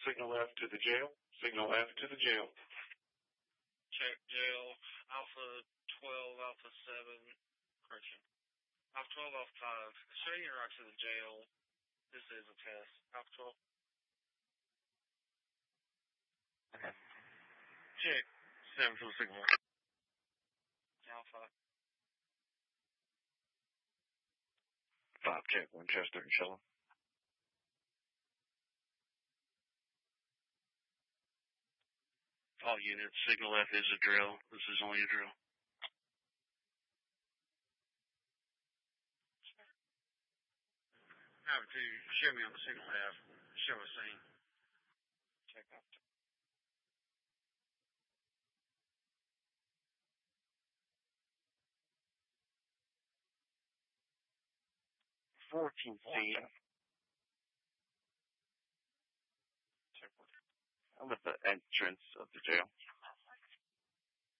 Signal F to the jail. Signal F to the jail. Check jail. Alpha 12, Alpha 7. Correction. Alpha 12, Alpha 5. Show you right to the jail. This is a test. Alpha 12. Okay. Check. 7 for the signal. Alpha. 5, check. Winchester and Shella. All units, signal F is a drill. This is only a drill. Have to show me on the signal F. Show a scene. Check out. 14 feet. I'm at the entrance of the jail.